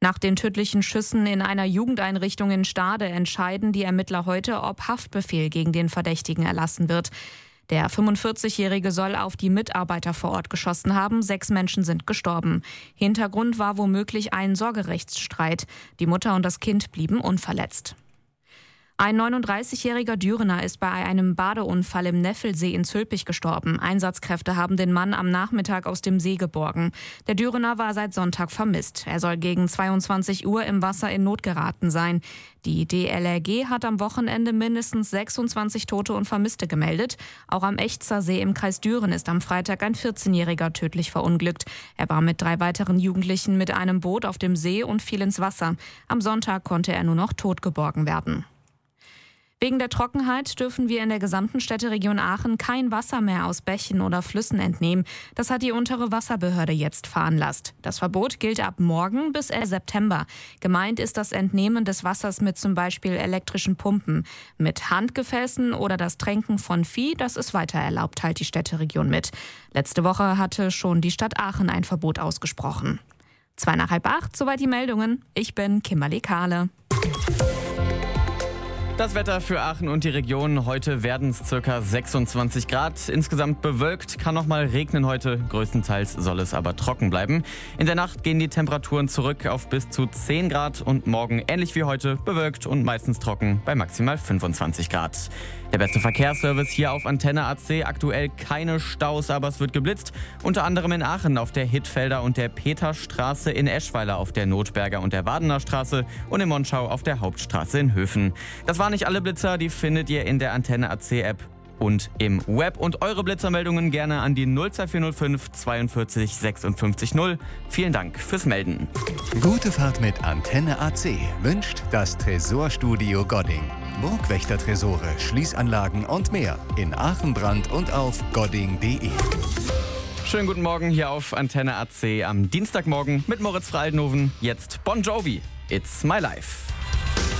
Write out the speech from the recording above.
Nach den tödlichen Schüssen in einer Jugendeinrichtung in Stade entscheiden die Ermittler heute, ob Haftbefehl gegen den Verdächtigen erlassen wird. Der 45-Jährige soll auf die Mitarbeiter vor Ort geschossen haben. 6 Menschen sind gestorben. Hintergrund war womöglich ein Sorgerechtsstreit. Die Mutter und das Kind blieben unverletzt. Ein 39-jähriger Dürener ist bei einem Badeunfall im Neffelsee in Zülpich gestorben. Einsatzkräfte haben den Mann am Nachmittag aus dem See geborgen. Der Dürener war seit Sonntag vermisst. Er soll gegen 22 Uhr im Wasser in Not geraten sein. Die DLRG hat am Wochenende mindestens 26 Tote und Vermisste gemeldet. Auch am Echtzer See im Kreis Düren ist am Freitag ein 14-Jähriger tödlich verunglückt. Er war mit 3 weiteren Jugendlichen mit einem Boot auf dem See und fiel ins Wasser. Am Sonntag konnte er nur noch tot geborgen werden. Wegen der Trockenheit dürfen wir in der gesamten Städteregion Aachen kein Wasser mehr aus Bächen oder Flüssen entnehmen. Das hat die untere Wasserbehörde jetzt veranlasst. Das Verbot gilt ab morgen bis Ende September. Gemeint ist das Entnehmen des Wassers mit zum Beispiel elektrischen Pumpen. Mit Handgefäßen oder das Tränken von Vieh, das ist weiter erlaubt, teilt die Städteregion mit. Letzte Woche hatte schon die Stadt Aachen ein Verbot ausgesprochen. 7:45, soweit die Meldungen. Ich bin Kimberly Kahle. Das Wetter für Aachen und die Region. Heute werden es ca. 26 Grad. Insgesamt bewölkt, kann noch mal regnen heute. Größtenteils soll es aber trocken bleiben. In der Nacht gehen die Temperaturen zurück auf bis zu 10 Grad und morgen ähnlich wie heute bewölkt und meistens trocken bei maximal 25 Grad. Der beste Verkehrsservice hier auf Antenne AC. Aktuell keine Staus, aber es wird geblitzt. Unter anderem in Aachen auf der Hittfelder und der Peterstraße, in Eschweiler auf der Notberger und der Wadener Straße und in Monschau auf der Hauptstraße in Höfen. Das waren nicht alle Blitzer, die findet ihr in der Antenne AC App und im Web. Und eure Blitzermeldungen gerne an die 02405 42 56 0. Vielen Dank fürs Melden. Gute Fahrt mit Antenne AC wünscht das Tresorstudio Godding. Burgwächter-Tresore, Schließanlagen und mehr in Aachen, Brand und auf godding.de. Schönen guten Morgen hier auf Antenne AC am Dienstagmorgen mit Moritz Fraldenhoven. Jetzt Bon Jovi, It's My Life.